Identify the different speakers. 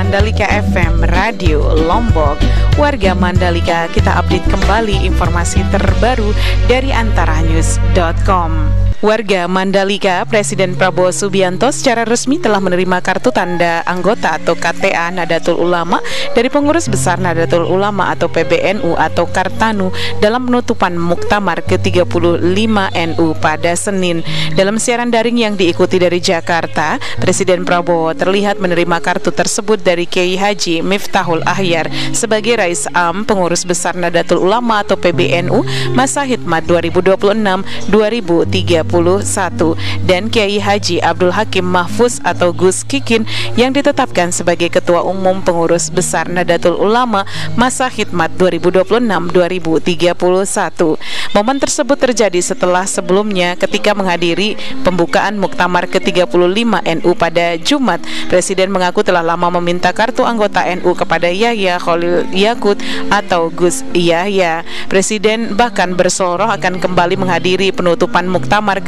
Speaker 1: Mandalika FM Radio Lombok. Warga Mandalika, kita update kembali informasi terbaru dari antaranews.com. Warga Mandalika, Presiden Prabowo Subianto secara resmi telah menerima kartu tanda anggota atau KTA Nahdlatul Ulama dari Pengurus Besar Nahdlatul Ulama atau PBNU atau Kartanu dalam penutupan Muktamar ke-35 NU pada Senin. Dalam siaran daring yang diikuti dari Jakarta, Presiden Prabowo terlihat menerima kartu tersebut dari Kiai Haji Miftahul Ahyar sebagai Rais Am Pengurus Besar Nahdlatul Ulama atau PBNU masa Hikmat 2026-2031 dan Kiai Haji Abdul Hakim Mahfuz atau Gus Kikin yang ditetapkan sebagai Ketua Umum Pengurus Besar Nahdlatul Ulama masa Hikmat 2026-2031. Momen tersebut terjadi setelah sebelumnya ketika menghadiri pembukaan Muktamar ke-35 NU pada Jumat. Presiden mengaku telah lama meminta kartu anggota NU kepada Yahya Khalil Yakut atau Gus Yahya. Presiden bahkan bersoroh akan kembali menghadiri penutupan Muktamar